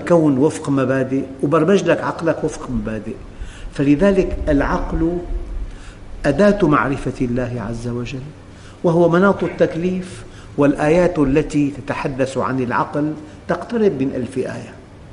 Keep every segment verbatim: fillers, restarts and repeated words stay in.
الكون وفق مبادئ وبرمج لك عقلك وفق مبادئ. فلذلك العقل أداة معرفة الله عز وجل، وهو مناط التكليف، والآيات التي تتحدث عن العقل تقترب من ألف آية.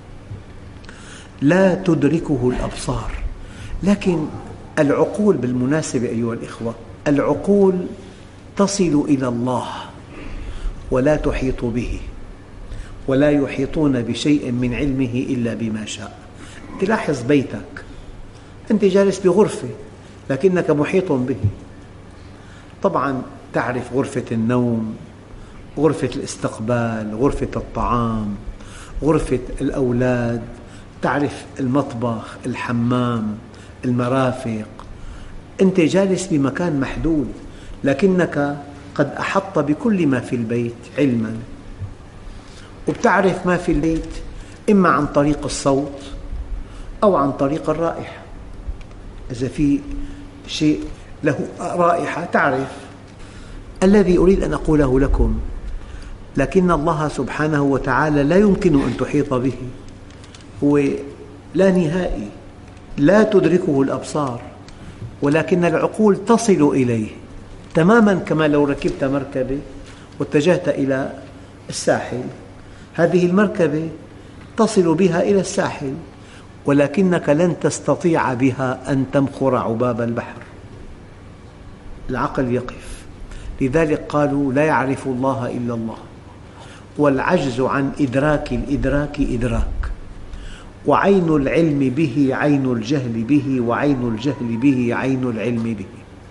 لا تدركه الأبصار. لكن العقول بالمناسبة أيها الإخوة، العقول تصل إلى الله ولا تحيط به، ولا يحيطون بشيء من علمه إلا بما شاء. تلاحظ بيتك، أنت جالس بغرفة لكنك محيط به. طبعا تعرف غرفة النوم، غرفة الاستقبال، غرفة الطعام، غرفة الأولاد، تعرف المطبخ، الحمام، المرافق. أنت جالس بمكان محدود لكنك قد أحطت بكل ما في البيت علما، وبتعرف ما في البيت إما عن طريق الصوت أو عن طريق الرائحة. إذا في شيء له رائحة تعرف. الذي أريد أن أقوله لكم، لكن الله سبحانه وتعالى لا يمكن أن تحيط به، هو لا نهائي، لا تدركه الأبصار، ولكن العقول تصل إليه تماما كما لو ركبت مركبة واتجهت إلى الساحل. هذه المركبة تصل بها إلى الساحل، ولكنك لن تستطيع بها أن تمخر عباب البحر. العقل يقف. لذلك قالوا لا يعرف الله إلا الله، والعجز عن إدراك الإدراك إدراك، وعين العلم به عين الجهل به، وعين الجهل به عين العلم به.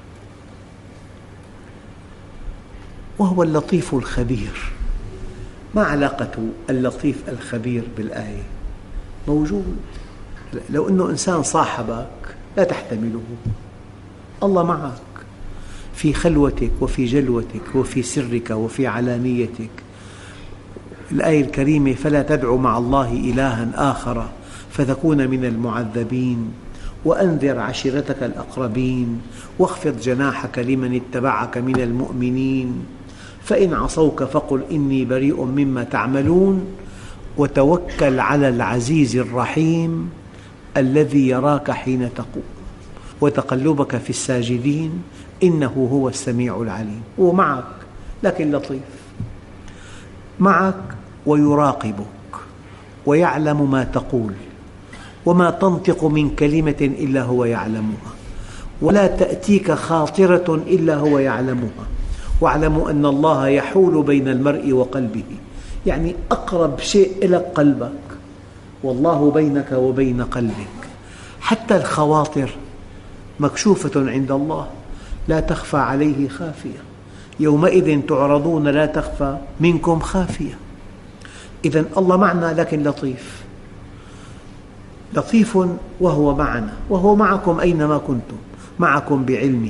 وهو اللطيف الخبير. ما علاقة اللطيف الخبير بالآية؟ موجود. لو أنه إنسان صاحبك لا تحتمله، الله معك في خلوتك وفي جلوتك وفي سرك وفي علانيتك. الآية الكريمة فلا تدع مع الله إلها آخر فتكون من المعذبين، وأنذر عشيرتك الأقربين، واخفض جناحك لمن اتبعك من المؤمنين، فإن عصوك فقل إني بريء مما تعملون، وتوكل على العزيز الرحيم الذي يراك حين تقوم وتقلبك في الساجدين إنه هو السميع العليم. هو معك لكن لطيف، معك ويراقبك ويعلم ما تقول، وما تنطق من كلمة إلا هو يعلمها، ولا تأتيك خاطرة إلا هو يعلمها. واعلموا أن الله يحول بين المرء وقلبه، يعني أقرب شيء إلى قلبك، والله بينك وبين قلبك. حتى الخواطر مكشوفة عند الله، لا تخفى عليه خافية. يومئذ تعرضون لا تخفى منكم خافية. إذن الله معنا لكن لطيف، لطيف وهو معنا، وهو معكم أينما كنتم، معكم بعلمه.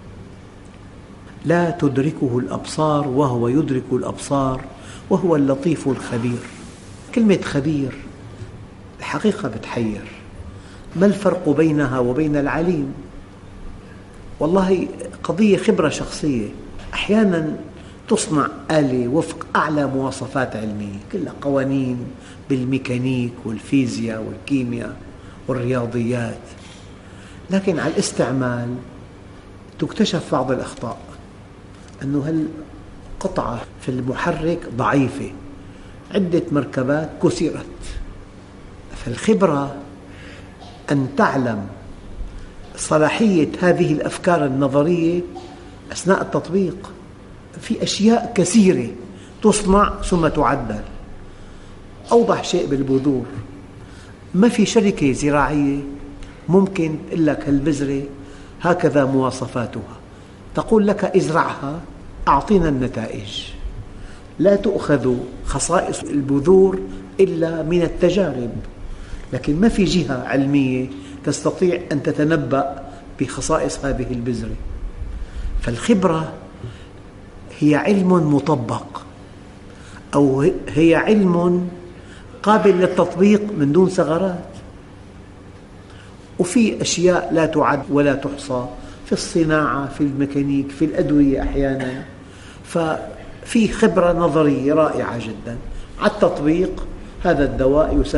لا تدركه الأبصار وهو يدرك الأبصار، وهو اللطيف الخبير. كلمة خبير الحقيقة بتحير. ما الفرق بينها وبين العليم؟ والله قضية خبرة شخصية. أحيانا تصنع آلة وفق أعلى مواصفات علمية، كلها قوانين بالميكانيك والفيزياء والكيمياء والرياضيات، لكن على الاستعمال تكتشف بعض الأخطاء، أنه هالقطعة في المحرك ضعيفة، عدة مركبات كسرت. فالخبرة أن تعلم صلاحية هذه الأفكار النظرية أثناء التطبيق. في أشياء كثيرة تصنع ثم تعدل. أوضح شيء بالبذور، ما في شركة زراعية ممكن تقول لك هالبذرة هكذا مواصفاتها، تقول لك ازرعها أعطينا النتائج. لا تؤخذ خصائص البذور إلا من التجارب، لكن ما في جهة علمية تستطيع أن تتنبأ بخصائص هذه البذرة. فالخبرة هي علم مطبق، أو هي علم قابل للتطبيق من دون ثغرات. وفي أشياء لا تعد ولا تحصى، في الصناعة، في الميكانيك، في الأدوية أحيانا. ففي خبرة نظرية رائعة جدا، على التطبيق هذا الدواء يسمى